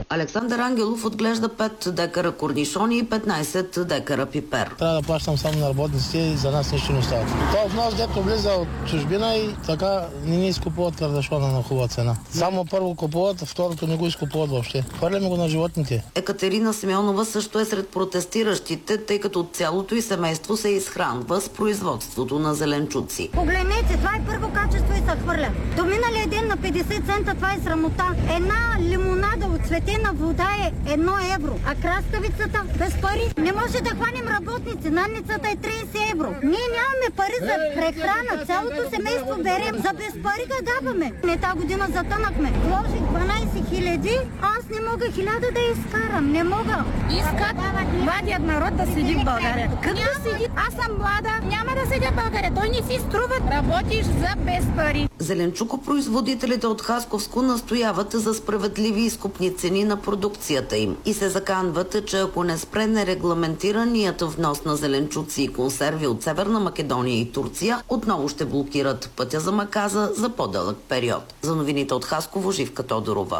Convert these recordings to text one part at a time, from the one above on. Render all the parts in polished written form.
Александър Ангелов отглежда 5 декара корнишони и 15 декара пипер. Трябва да плащам само на работниците и за нас нищо не става. Това внос, дето влиза от чужбина и така не ни изкупуват кардашона на хубава цена. Само първо купуват, второто не го изкупуват въобще. Хвърляме го на животните. Екатерина Симеонова също е сред протестиращите, тъй като цялото и семейство се изхранва с производството на зеленчуци. Погледнете, това е първо качество и се хвърля. До миналия ден на 50 цента, това е срамота. Една лимонада от цветена вода е 1 евро, а краставицата без пари. Не може да хванем работници, надницата е 30 евро. Ние нямаме пари за прехрана, цялото семейство берем, за без пари да даваме. Не тази година затънахме. Вложих 12 хиляди, аз не мога 1000 да изкарам, не мога. Искат младият народ да седи в България. Как да седи? Аз съм млада, няма да седя в България. Той не си струва, работиш за без пари. Зеленчукопроизводителите от Хасковско настояват за справедливи изкупни цени на продукцията им и се заканват, че ако не спре нерегламентираният внос на зеленчуци и консерви от Северна Македония и Турция, отново ще блокират пътя за Маказа за по-дълъг период. За новините от Хасково, Живка Тодорова.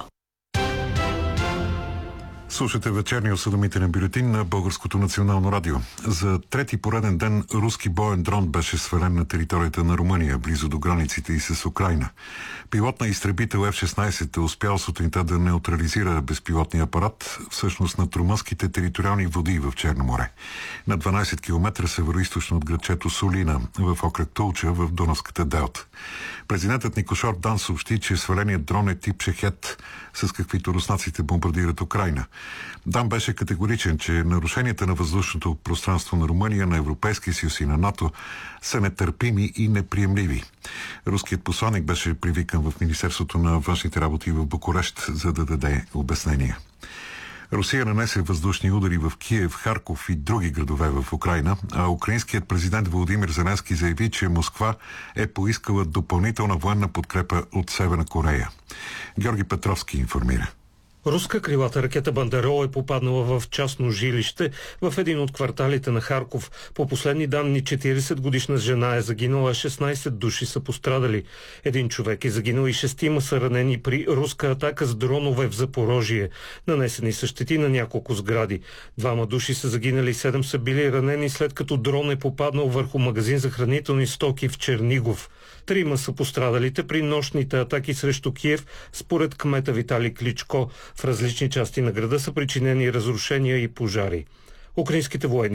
Слушате вечерния осведомителен бюлетин на Българското национално радио. За трети пореден ден руски боен дрон беше свален на територията на Румъния, близо до границите и с Украйна. Пилот на изтребител F-16 е успял сутринта да неутрализира безпилотния апарат, всъщност над румънските териториални води в Черно море. На 12 км североизточно от градчето Солина, в окръг Тулча, в Дунавската делта. Президентът Никошор Дан съобщи, че сваленият дрон е тип Шахет, с каквито руснаците бомбардират Украйна. Дан беше категоричен, че нарушенията на въздушното пространство на Румъния, на Европейския съюз и на НАТО са нетърпими и неприемливи. Руският посланик беше привикан в Министерството на външните работи в Букурещ, за да даде обяснения. Русия нанесе въздушни удари в Киев, Харков и други градове в Украйна, а украинският президент Володимир Зеленски заяви, че Москва е поискала допълнителна военна подкрепа от Северна Корея. Георги Петровски информира. Руска крилата ракета Бандерол е попаднала в частно жилище в един от кварталите на Харков. По последни данни 40-годишна жена е загинала, 16 души са пострадали. Един човек е загинал и 6 са ранени при руска атака с дронове в Запорожие. Нанесени са щети на няколко сгради. 2 души са загинали, 7 са били ранени, след като дрон е попаднал върху магазин за хранителни стоки в Чернигов. 3 са пострадалите при нощните атаки срещу Киев, според кмета Виталий Кличко. В различни части на града са причинени разрушения и пожари. Украинските военни